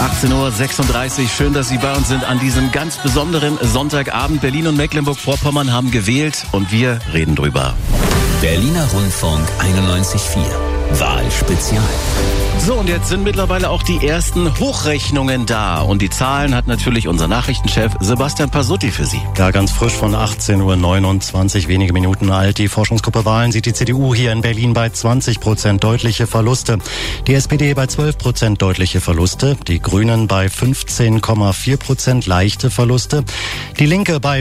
18:36 Uhr. Schön, dass Sie bei uns sind an diesem ganz besonderen Sonntagabend. Berlin und Mecklenburg-Vorpommern haben gewählt und wir reden drüber. Berliner Rundfunk 91.4. Wahlspezial. So, und jetzt sind mittlerweile auch die ersten Hochrechnungen da. Und die Zahlen hat natürlich unser Nachrichtenchef Sebastian Pasutti für Sie. Ja, ganz frisch von 18:29 Uhr, wenige Minuten alt. Die Forschungsgruppe Wahlen sieht die CDU hier in Berlin bei 20% deutliche Verluste. Die SPD bei 12% deutliche Verluste. Die Grünen bei 15,4% leichte Verluste. Die Linke bei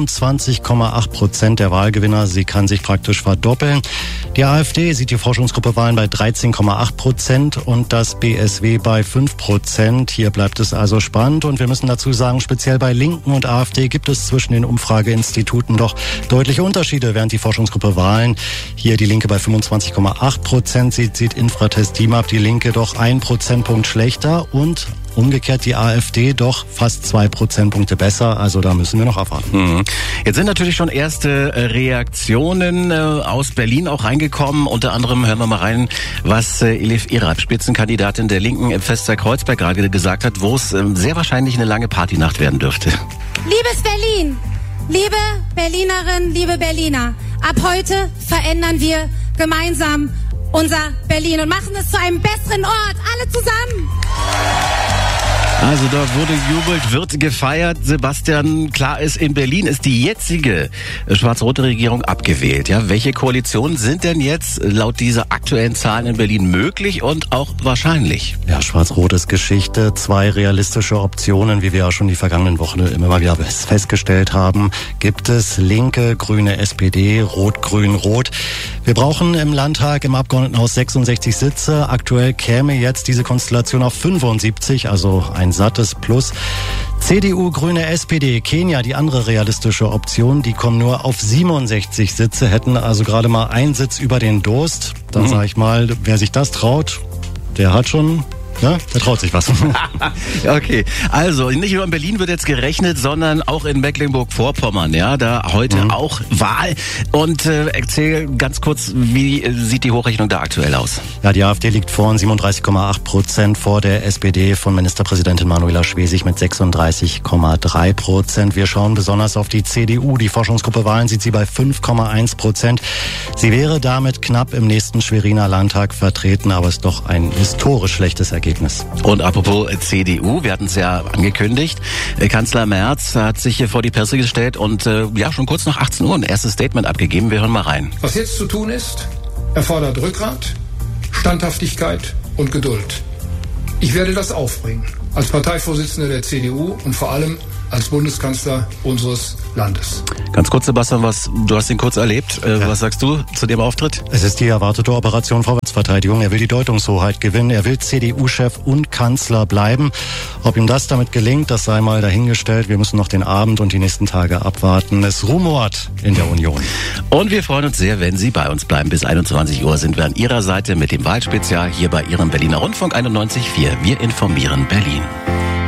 25,8%. Der Wahlgewinner, sie kann sich praktisch verdoppeln. Die AfD sieht die Forschungsgruppe Wahlen bei 13,8% und das BSW bei 5%. Hier bleibt es also spannend und wir müssen dazu sagen, speziell bei Linken und AfD gibt es zwischen den Umfrageinstituten doch deutliche Unterschiede, während die Forschungsgruppe Wahlen hier die Linke bei 25,8% sieht Infratest DIMAP die Linke doch 1 Prozentpunkt schlechter und umgekehrt die AfD doch fast 2 Prozentpunkte besser. Also da müssen wir noch abwarten. Jetzt sind natürlich schon erste Reaktionen aus Berlin auch reingekommen. Unter anderem hören wir mal rein, was Elif Erab, Spitzenkandidatin der Linken im Festsaal-Kreuzberg, gerade gesagt hat, wo es sehr wahrscheinlich eine lange Partynacht werden dürfte. Liebes Berlin, liebe Berlinerinnen, liebe Berliner, ab heute verändern wir gemeinsam unser Berlin und machen es zu einem besseren Ort. Alle zusammen! Also da wurde jubelt, wird gefeiert. Sebastian, klar ist, in Berlin ist die jetzige schwarz-rote Regierung abgewählt. Ja, welche Koalitionen sind denn jetzt laut dieser aktuellen Zahlen in Berlin möglich und auch wahrscheinlich? Ja, schwarz-rot ist Geschichte. 2 realistische Optionen, wie wir ja schon die vergangenen Wochen immer mal wieder festgestellt haben, gibt es. Linke, Grüne, SPD, Rot, Grün, Rot. Wir brauchen im Landtag, im Abgeordnetenhaus 66 Sitze. Aktuell käme jetzt diese Konstellation auf 75, also ein sattes Plus. CDU, Grüne, SPD, Kenia, die andere realistische Option, die kommen nur auf 67 Sitze, hätten also gerade mal einen Sitz über den Durst. Da sage ich mal, wer sich das traut, der hat schon... Ne? Der traut sich was. Okay, also nicht nur in Berlin wird jetzt gerechnet, sondern auch in Mecklenburg-Vorpommern. Ja, da heute auch Wahl. Und erzähl ganz kurz, wie sieht die Hochrechnung da aktuell aus? Ja, die AfD liegt vorn, 37,8% vor der SPD von Ministerpräsidentin Manuela Schwesig mit 36,3%. Wir schauen besonders auf die CDU. Die Forschungsgruppe Wahlen sieht sie bei 5,1%. Sie wäre damit knapp im nächsten Schweriner Landtag vertreten, aber ist doch ein historisch schlechtes Ergebnis. Und apropos CDU, wir hatten es ja angekündigt, Kanzler Merz hat sich hier vor die Presse gestellt und schon kurz nach 18 Uhr ein erstes Statement abgegeben. Wir hören mal rein. Was jetzt zu tun ist, erfordert Rückgrat, Standhaftigkeit und Geduld. Ich werde das aufbringen, als Parteivorsitzender der CDU und vor allem als Bundeskanzler unseres Landes. Ganz kurz, Sebastian, du hast ihn kurz erlebt. Was sagst du zu dem Auftritt? Es ist die erwartete Operation Vorwärtsverteidigung. Er will die Deutungshoheit gewinnen. Er will CDU-Chef und Kanzler bleiben. Ob ihm das damit gelingt, das sei mal dahingestellt. Wir müssen noch den Abend und die nächsten Tage abwarten. Es rumort in der Union. Und wir freuen uns sehr, wenn Sie bei uns bleiben. Bis 21 Uhr sind wir an Ihrer Seite mit dem Wahlspezial hier bei Ihrem Berliner Rundfunk 91.4. Wir informieren Berlin.